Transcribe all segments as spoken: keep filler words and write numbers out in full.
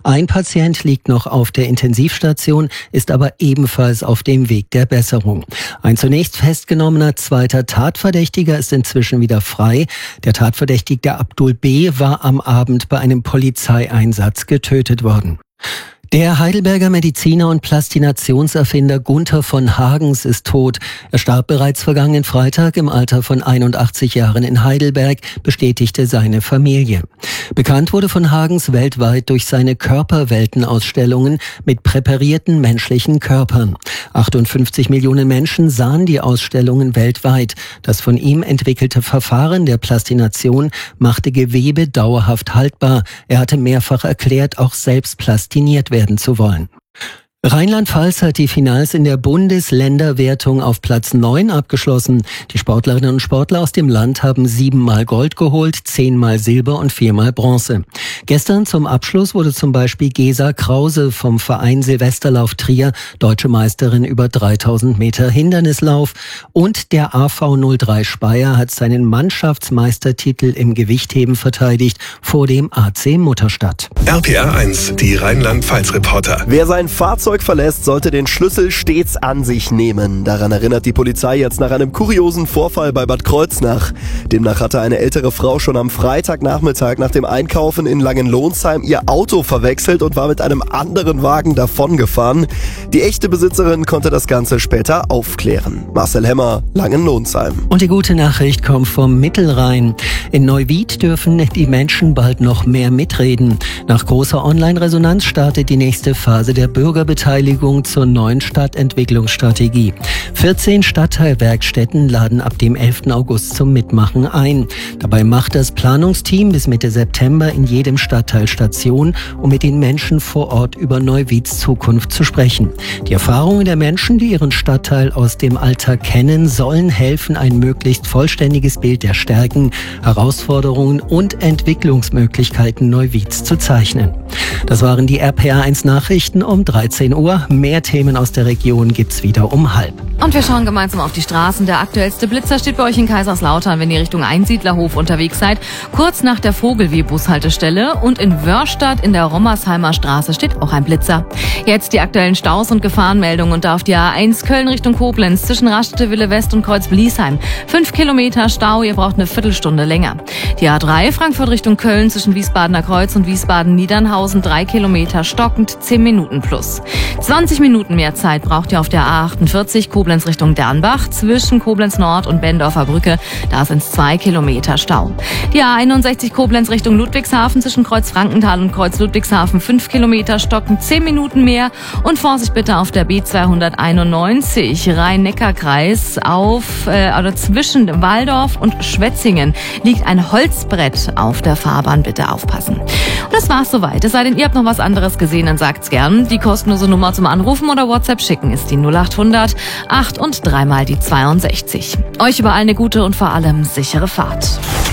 Ein Patient liegt noch auf der Intensivstation, ist aber ebenfalls auf dem Weg der Besserung. Ein zunächst festgenommener zweiter Tatverdächtiger ist inzwischen wieder frei. Der Tatverdächtige Abdul B. war am Abend bei einem Polizeieinsatz getötet worden. Der Heidelberger Mediziner und Plastinationserfinder Gunther von Hagens ist tot. Er starb bereits vergangenen Freitag im Alter von einundachtzig Jahren in Heidelberg, bestätigte seine Familie. Bekannt wurde von Hagens weltweit durch seine Körperweltenausstellungen mit präparierten menschlichen Körpern. achtundfünfzig Millionen Menschen sahen die Ausstellungen weltweit. Das von ihm entwickelte Verfahren der Plastination machte Gewebe dauerhaft haltbar. Er hatte mehrfach erklärt, auch selbst plastiniert werden zu wollen. Rheinland-Pfalz hat die Finals in der Bundesländerwertung auf Platz neun abgeschlossen. Die Sportlerinnen und Sportler aus dem Land haben siebenmal Gold geholt, zehnmal Silber und viermal Bronze. Gestern zum Abschluss wurde zum Beispiel Gesa Krause vom Verein Silvesterlauf Trier deutsche Meisterin über dreitausend Meter Hindernislauf. Und der A V null drei Speyer hat seinen Mannschaftsmeistertitel im Gewichtheben verteidigt vor dem A C Mutterstadt. R P R eins, die Rheinland-Pfalz-Reporter. Wer sein Fahrzeug verlässt, sollte den Schlüssel stets an sich nehmen. Daran erinnert die Polizei jetzt nach einem kuriosen Vorfall bei Bad Kreuznach. Demnach hatte eine ältere Frau schon am Freitagnachmittag nach dem Einkaufen in Langenlohnsheim ihr Auto verwechselt und war mit einem anderen Wagen davongefahren. Die echte Besitzerin konnte das Ganze später aufklären. Marcel Hemmer, Langenlohnsheim. Und die gute Nachricht kommt vom Mittelrhein. In Neuwied dürfen die Menschen bald noch mehr mitreden. Nach großer Online-Resonanz startet die nächste Phase der Bürgerbeteiligung zur neuen Stadtentwicklungsstrategie. vierzehn Stadtteilwerkstätten laden ab dem elften August zum Mitmachen ein. Dabei macht das Planungsteam bis Mitte September in jedem Stadtteil Station, um mit den Menschen vor Ort über Neuwieds Zukunft zu sprechen. Die Erfahrungen der Menschen, die ihren Stadtteil aus dem Alltag kennen, sollen helfen, ein möglichst vollständiges Bild der Stärken, Herausforderungen und Entwicklungsmöglichkeiten Neuwieds zu zeichnen. Das waren die R P R eins Nachrichten um dreizehn Uhr. Mehr Themen aus der Region gibt's wieder um halb. Und wir schauen gemeinsam auf die Straßen. Der aktuellste Blitzer steht bei euch in Kaiserslautern, wenn ihr Richtung Einsiedlerhof unterwegs seid. Kurz nach der Vogelweh-Bushaltestelle. Und in Wörstadt in der Rommersheimer Straße steht auch ein Blitzer. Jetzt die aktuellen Staus und Gefahrenmeldungen. Und da auf die A eins Köln Richtung Koblenz zwischen Rastede West und Kreuz-Bliesheim. Fünf Kilometer Stau, ihr braucht eine Viertelstunde länger. Die A drei Frankfurt Richtung Köln zwischen Wiesbadener Kreuz und Wiesbaden-Niedernhausen. Drei Kilometer stockend, zehn Minuten plus. zwanzig Minuten mehr Zeit braucht ihr auf der A achtundvierzig Koblenz Richtung Dernbach zwischen Koblenz Nord und Bendorfer Brücke. Da sind es zwei Kilometer Stau. Die A einundsechzig Koblenz Richtung Ludwigshafen zwischen Kreuz Frankenthal und Kreuz Ludwigshafen. fünf Kilometer stockend, zehn Minuten mehr. Und Vorsicht bitte auf der B zweihunderteinundneunzig Rhein-Neckar-Kreis auf äh, oder zwischen Waldorf und Schwetzingen liegt ein Holzbrett auf der Fahrbahn. Bitte aufpassen. Und das war's soweit. Es sei denn, ihr habt noch was anderes gesehen, dann sagt's gern. Die kostenlose Nummer zum Anrufen oder WhatsApp schicken ist die null achthundert acht und dreimal die zweiundsechzig. Euch überall eine gute und vor allem sichere Fahrt.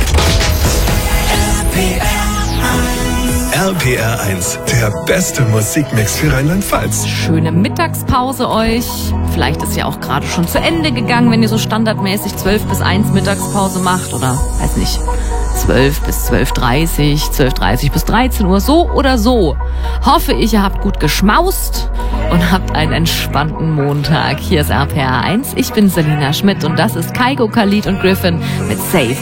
R P R eins, der beste Musikmix für Rheinland-Pfalz. Schöne Mittagspause euch. Vielleicht ist ja auch gerade schon zu Ende gegangen, wenn ihr so standardmäßig zwölf bis eins Mittagspause macht oder, weiß nicht, zwölf bis zwölf Uhr dreißig, zwölf Uhr dreißig bis dreizehn Uhr, so oder so. Hoffe ich, ihr habt gut geschmaust und habt einen entspannten Montag. Hier ist R P R eins. Ich bin Selina Schmidt und das ist Kygo, Khalid und Griffin mit Save.